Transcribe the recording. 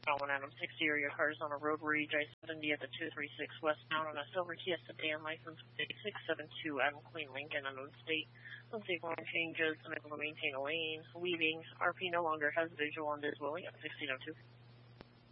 One Adam 60 area cars on a road rage I-70 at the 236 westbound on a silver Kia sedan license 672 Adam Queen Lincoln unknown state. Unsafe line changes, unable to maintain a lane, leaving. RP no longer has visual on this willing at 1602.